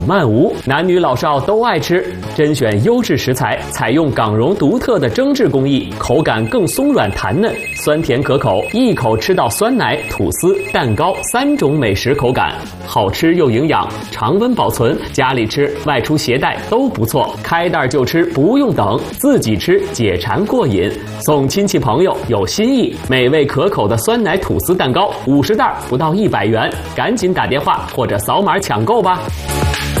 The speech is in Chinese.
曼无，男女老少都爱吃，甄选优质食材，采用港蓉独特的蒸制工艺，口感更松软弹嫩，酸甜可口，一口吃到酸奶、吐司、蛋糕3种美食口感，好吃又营养，常温保存，家里吃、外出携带都不错，开袋就吃，不用等，自己吃解馋过瘾，送亲戚朋友有新意，美味可口的酸奶吐司蛋糕50袋不到100元，赶紧打电话或者扫码抢购吧。